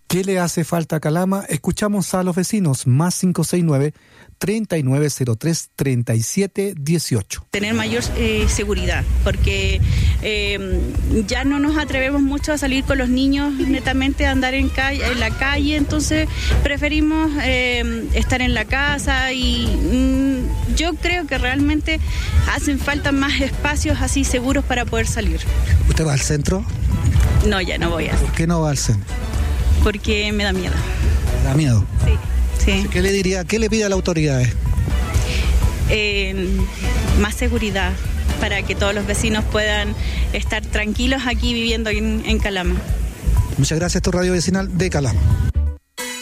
¿Qué le hace falta a Calama? Escuchamos a los vecinos, más 569-3903-3718. Tener mayor seguridad, porque ya no nos atrevemos mucho a salir con los niños netamente a andar en la calle, entonces preferimos estar en la casa y yo creo que realmente hacen falta más espacios así seguros para poder salir. ¿Usted va al centro? No, ya no voy a. ¿Por qué no va al centro? Porque me da miedo. ¿Me da miedo? Sí. ¿Qué le diría, qué le pide a las autoridades? Más seguridad para que todos los vecinos puedan estar tranquilos aquí viviendo en Calama. Muchas gracias, tu radio vecinal de Calama.